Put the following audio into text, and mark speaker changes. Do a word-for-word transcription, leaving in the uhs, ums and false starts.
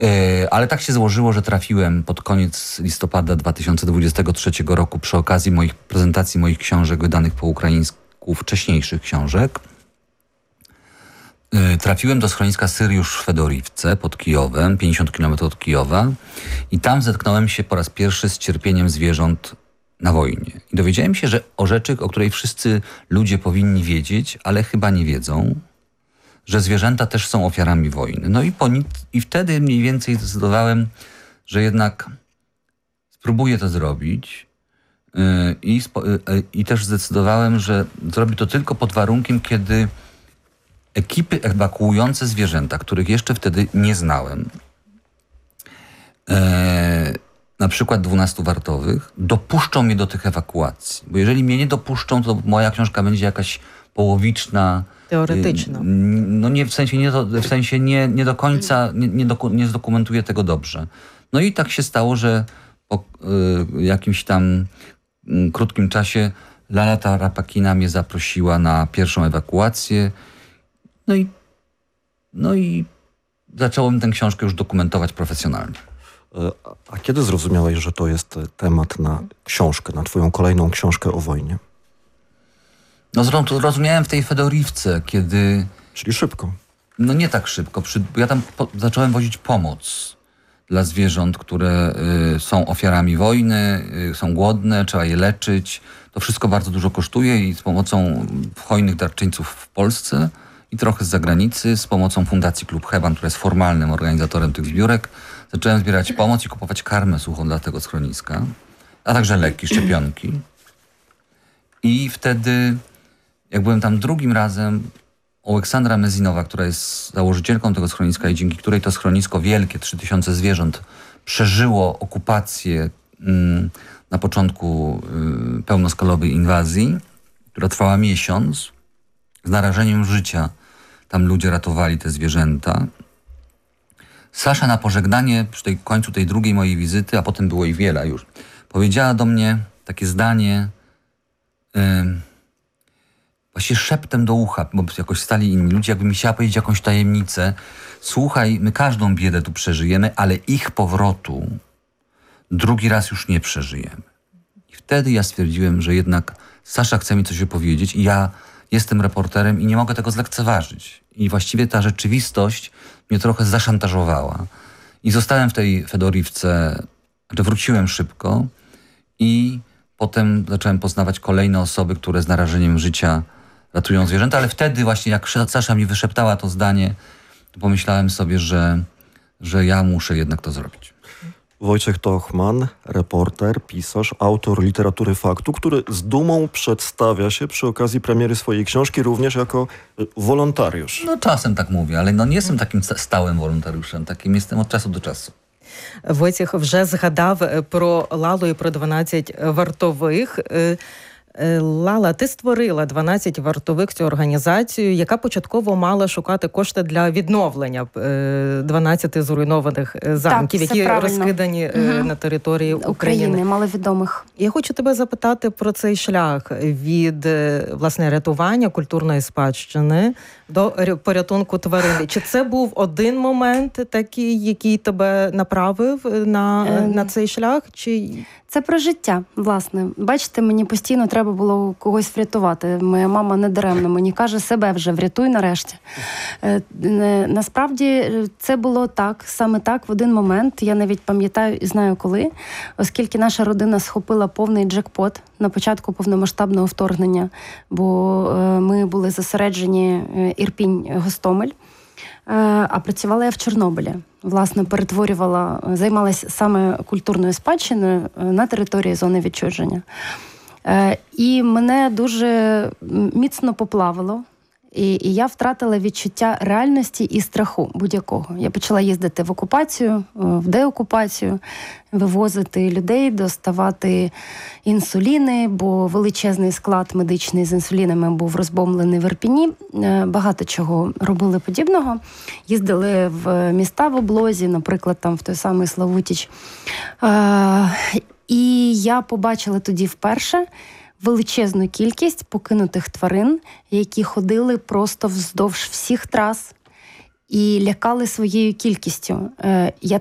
Speaker 1: Ale tak się złożyło, że trafiłem pod koniec listopada dwa tysiące dwudziestego trzeciego roku przy okazji moich prezentacji moich książek wydanych po ukraińsku, wcześniejszych książek. Trafiłem do schroniska Syriusz w Fedorivce pod Kijowem, pięćdziesiąt kilometrów od Kijowa, i tam zetknąłem się po raz pierwszy z cierpieniem zwierząt na wojnie. I dowiedziałem się, że o rzeczy, o której wszyscy ludzie powinni wiedzieć, ale chyba nie wiedzą, że zwierzęta też są ofiarami wojny. No i, po, i wtedy mniej więcej zdecydowałem, że jednak spróbuję to zrobić yy, i, spo, yy, i też zdecydowałem, że zrobię to tylko pod warunkiem, kiedy ekipy ewakuujące zwierzęta, których jeszcze wtedy nie znałem, yy, na przykład dwunastu wartowych, dopuszczą mnie do tych ewakuacji. Bo jeżeli mnie nie dopuszczą, to moja książka będzie jakaś połowiczna,
Speaker 2: teoretyczna.
Speaker 1: No nie, w sensie nie, w sensie nie, nie do końca, nie, nie, doku, nie zdokumentuję tego dobrze. No i tak się stało, że po y, jakimś tam y, krótkim czasie Lala Tarapakina mnie zaprosiła na pierwszą ewakuację. No i, no i zacząłem tę książkę już dokumentować profesjonalnie.
Speaker 3: A kiedy zrozumiałeś, że to jest temat na książkę, na twoją kolejną książkę o wojnie?
Speaker 1: No zrozumiałem w tej Fedorivce, kiedy...
Speaker 3: Czyli szybko.
Speaker 1: No nie tak szybko. Przy, ja tam po, zacząłem wozić pomoc dla zwierząt, które y, są ofiarami wojny, y, są głodne, trzeba je leczyć. To wszystko bardzo dużo kosztuje i z pomocą hojnych darczyńców w Polsce i trochę z zagranicy, z pomocą Fundacji Klub Heban, która jest formalnym organizatorem tych zbiórek, zacząłem zbierać pomoc i kupować karmę suchą dla tego schroniska, a także leki, szczepionki. I wtedy, jak byłem tam drugim razem, Aleksandra Mezinowa, która jest założycielką tego schroniska i dzięki której to schronisko wielkie, trzy tysiące zwierząt, przeżyło okupację mm, na początku y, pełnoskalowej inwazji, która trwała miesiąc. Z narażeniem życia tam ludzie ratowali te zwierzęta. Sasza na pożegnanie przy tej końcu tej drugiej mojej wizyty, a potem było ich wiele już, powiedziała do mnie takie zdanie, yy, właśnie szeptem do ucha, bo jakoś stali inni ludzie, jakby mi chciała powiedzieć jakąś tajemnicę. Słuchaj, my każdą biedę tu przeżyjemy, ale ich powrotu drugi raz już nie przeżyjemy. I wtedy ja stwierdziłem, że jednak Sasza chce mi coś opowiedzieć i ja jestem reporterem i nie mogę tego zlekceważyć. I właściwie ta rzeczywistość mnie trochę zaszantażowała. I zostałem w tej Fedorivce, że wróciłem szybko i potem zacząłem poznawać kolejne osoby, które z narażeniem życia ratują zwierzęta, ale wtedy właśnie jak Sasza mi wyszeptała to zdanie, to pomyślałem sobie, że, że ja muszę jednak to zrobić.
Speaker 3: Wojciech Tochman, reporter, pisarz, autor literatury faktu, który z dumą przedstawia się przy okazji premiery swojej książki również jako wolontariusz.
Speaker 1: No czasem tak mówię, ale no nie jestem takim stałym wolontariuszem, takim jestem od czasu do czasu.
Speaker 2: Войцех вже згадав про Лалу і про дванадцять вартових. Лала, ти створила дванадцять вартових, цю організацію, яка початково мала шукати кошти для відновлення дванадцяти зруйнованих замків,
Speaker 4: так,
Speaker 2: які
Speaker 4: правильно.
Speaker 2: розкидані угу. на території України.
Speaker 4: України, маловідомих.
Speaker 2: Я хочу тебе запитати про цей шлях від, власне, рятування культурної спадщини до порятунку тварин. Чи це був один момент такий, який тебе направив на, е... на цей шлях? Чи...
Speaker 4: Це про життя, власне. Бачите, мені постійно треба було когось врятувати. Моя мама недаремно мені каже, себе вже врятуй нарешті. Насправді це було так, саме так, в один момент. Я навіть пам'ятаю і знаю коли, оскільки наша родина схопила повний джекпот на початку повномасштабного вторгнення, бо ми були зосереджені Ірпінь-Гостомель, а працювала я в Чорнобилі. Власне, перетворювала, займалася саме культурною спадщиною на території зони відчуження. І мене дуже міцно поплавило, і, і я втратила відчуття реальності і страху будь-якого. Я почала їздити в окупацію, в деокупацію, вивозити людей, доставати інсуліни, бо величезний склад медичний з інсулінами був розбомблений в Ірпіні. Багато чого робили подібного. Їздили в міста в облозі, наприклад, там в той самий Славутич. І я побачила тоді вперше величезну кількість покинутих тварин, які ходили просто вздовж всіх трас. і лякали своєю кількістю. Е, Я